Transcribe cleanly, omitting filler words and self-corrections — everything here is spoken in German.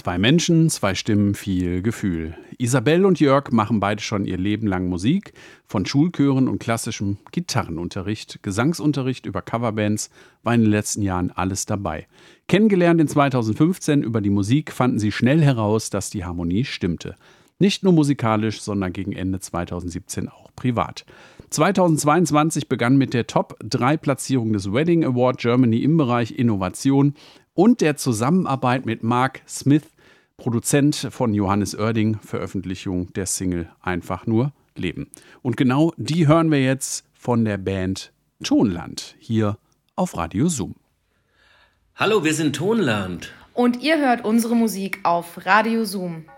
Zwei Menschen, zwei Stimmen, viel Gefühl. Isabel und Jörg machen beide schon ihr Leben lang Musik. Von Schulchören und klassischem Gitarrenunterricht, Gesangsunterricht über Coverbands war in den letzten Jahren alles dabei. Kennengelernt in 2015 über die Musik fanden sie schnell heraus, dass die Harmonie stimmte. Nicht nur musikalisch, sondern gegen Ende 2017 auch privat. 2022 begann mit der Top-3-Platzierung des Wedding Award Germany im Bereich Innovation und der Zusammenarbeit mit Mark Smith, Produzent von Johannes Oerding, Veröffentlichung der Single Einfach nur Leben. Und genau die hören wir jetzt von der Band Tonland hier auf Radio Zoom. Hallo, wir sind Tonland. Und ihr hört unsere Musik auf Radio Zoom.